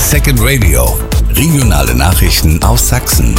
Second Radio. Regionale Nachrichten aus Sachsen.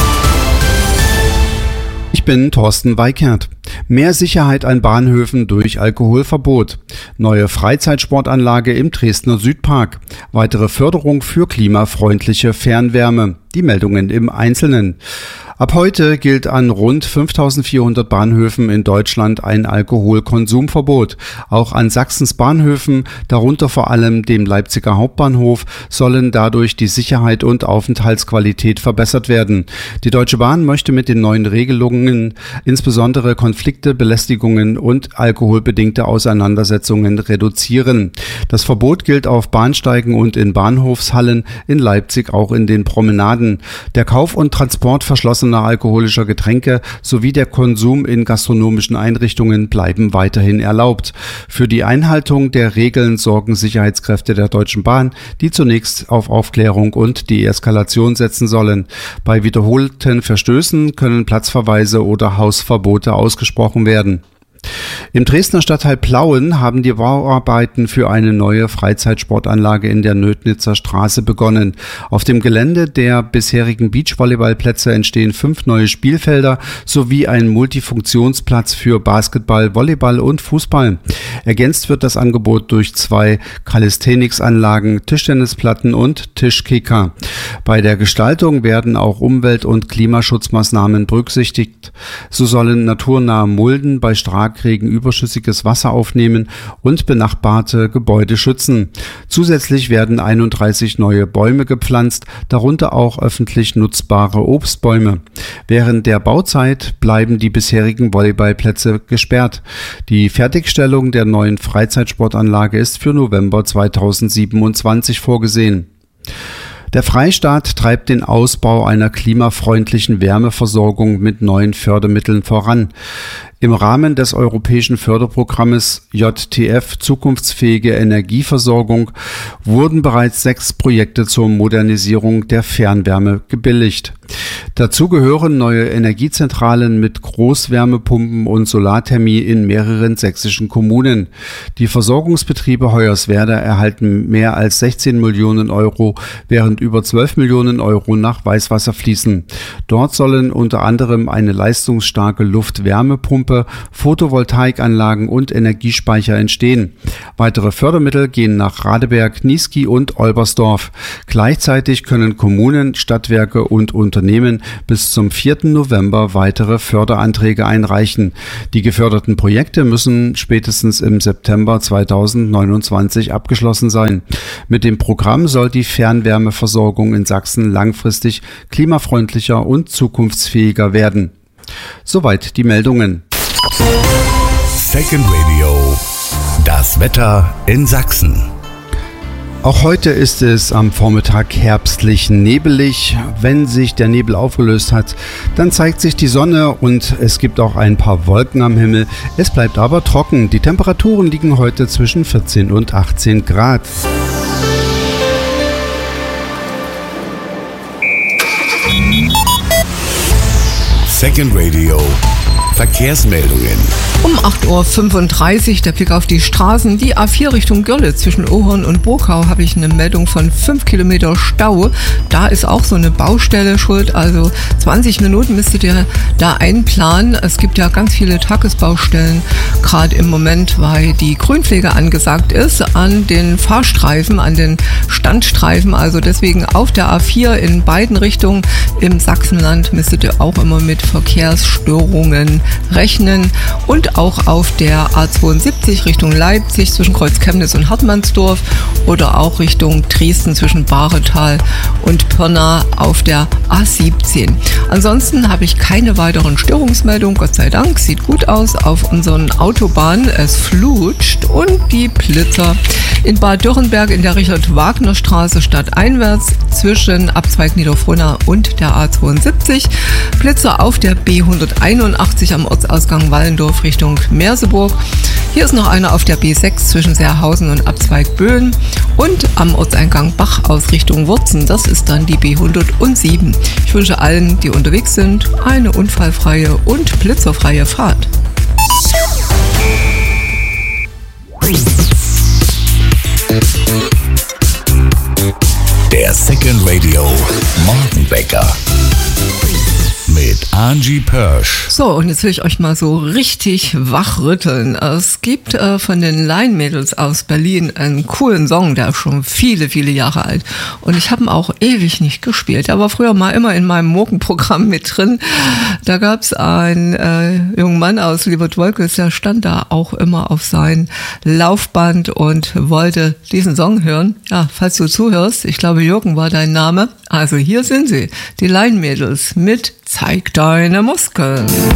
Ich bin Thorsten Weikert. Mehr Sicherheit an Bahnhöfen durch Alkoholverbot. Neue Freizeitsportanlage im Dresdner Südpark. Weitere Förderung für klimafreundliche Fernwärme. Die Meldungen im Einzelnen. Ab heute gilt an rund 5.400 Bahnhöfen in Deutschland ein Alkoholkonsumverbot. Auch an Sachsens Bahnhöfen, darunter vor allem dem Leipziger Hauptbahnhof, sollen dadurch die Sicherheit und Aufenthaltsqualität verbessert werden. Die Deutsche Bahn möchte mit den neuen Regelungen insbesondere Konflikte, Belästigungen und alkoholbedingte Auseinandersetzungen reduzieren. Das Verbot gilt auf Bahnsteigen und in Bahnhofshallen, in Leipzig auch in den Promenaden. Der Kauf und Transport verschlossener alkoholischer Getränke sowie der Konsum in gastronomischen Einrichtungen bleiben weiterhin erlaubt. Für die Einhaltung der Regeln sorgen Sicherheitskräfte der Deutschen Bahn, die zunächst auf Aufklärung und Deeskalation setzen sollen. Bei wiederholten Verstößen können Platzverweise oder Hausverbote ausgesprochen werden. Im Dresdner Stadtteil Plauen haben die Bauarbeiten für eine neue Freizeitsportanlage in der Nödnitzer Straße begonnen. Auf dem Gelände der bisherigen Beachvolleyballplätze entstehen 5 neue Spielfelder sowie ein Multifunktionsplatz für Basketball, Volleyball und Fußball. Ergänzt wird das Angebot durch 2 Calisthenics-Anlagen, Tischtennisplatten und Tischkicker. Bei der Gestaltung werden auch Umwelt- und Klimaschutzmaßnahmen berücksichtigt. So sollen naturnahe Mulden bei Starkregen überschüssiges Wasser aufnehmen und benachbarte Gebäude schützen. Zusätzlich werden 31 neue Bäume gepflanzt, darunter auch öffentlich nutzbare Obstbäume. Während der Bauzeit bleiben die bisherigen Volleyballplätze gesperrt. Die Fertigstellung der neuen Freizeitsportanlage ist für November 2027 vorgesehen. Der Freistaat treibt den Ausbau einer klimafreundlichen Wärmeversorgung mit neuen Fördermitteln voran. Im Rahmen des europäischen Förderprogrammes JTF Zukunftsfähige Energieversorgung wurden bereits 6 Projekte zur Modernisierung der Fernwärme gebilligt. Dazu gehören neue Energiezentralen mit Großwärmepumpen und Solarthermie in mehreren sächsischen Kommunen. Die Versorgungsbetriebe Hoyerswerda erhalten mehr als 16 Millionen Euro, während über 12 Millionen Euro nach Weißwasser fließen. Dort sollen unter anderem eine leistungsstarke Luft-Wärmepumpe, Photovoltaikanlagen und Energiespeicher entstehen. Weitere Fördermittel gehen nach Radeberg, Niesky und Olbersdorf. Gleichzeitig können Kommunen, Stadtwerke und Unternehmen bis zum 4. November weitere Förderanträge einreichen. Die geförderten Projekte müssen spätestens im September 2029 abgeschlossen sein. Mit dem Programm soll die Fernwärmeversorgung in Sachsen langfristig klimafreundlicher und zukunftsfähiger werden. Soweit die Meldungen. Second Radio. Das Wetter in Sachsen. Auch heute ist es am Vormittag herbstlich nebelig. Wenn sich der Nebel aufgelöst hat, dann zeigt sich die Sonne und es gibt auch ein paar Wolken am Himmel. Es bleibt aber trocken. Die Temperaturen liegen heute zwischen 14 und 18 Grad. Second Radio. Verkehrsmeldungen. Um 8.35 Uhr der Blick auf die Straßen. Die A4 Richtung Görlitz zwischen Ohorn und Burkau habe ich eine Meldung von 5 Kilometer Stau. Da ist auch so eine Baustelle schuld, also 20 Minuten müsstet ihr da einplanen. Es gibt ja ganz viele Tagesbaustellen, gerade im Moment, weil die Grünpflege angesagt ist an den Fahrstreifen, an den Standstreifen. Also deswegen auf der A4 in beiden Richtungen im Sachsenland müsstet ihr auch immer mit Verkehrsstörungen rechnen. Und auch auf der A72 Richtung Leipzig zwischen Kreuz Chemnitz und Hartmannsdorf oder auch Richtung Dresden zwischen Bahretal und Pirna auf der A17. Ansonsten habe ich keine weiteren Störungsmeldungen, Gott sei Dank, sieht gut aus auf unseren Autobahnen. Es flutscht und die Blitzer in Bad Dürrenberg in der Richard-Wagner-Straße stadteinwärts zwischen Abzweig Niederfrohna und der A72. Blitzer auf der B181 am Ortsausgang Wallendorf Richtung Merseburg. Hier ist noch einer auf der B6 zwischen Seerhausen und Abzweig Böen und am Ortseingang Bach aus Richtung Wurzen. Das ist dann die B107. Ich wünsche allen, die unterwegs sind, eine unfallfreie und blitzerfreie Fahrt. Der Der Second Radio Morgenwecker mit Angie Pörsch. So, und jetzt will ich euch mal so richtig wachrütteln. Es gibt von den Line-Mädels aus Berlin einen coolen Song, der ist schon viele, viele Jahre alt. Und ich habe ihn auch ewig nicht gespielt. Der war früher mal immer in meinem Morgenprogramm mit drin. Da gab es einen jungen Mann aus Liebert-Wolkes, der stand da auch immer auf sein Laufband und wollte diesen Song hören. Ja, falls du zuhörst, ich glaube Jürgen war dein Name. Also hier sind sie, die Line-Mädels mit Zeig deine Muskeln.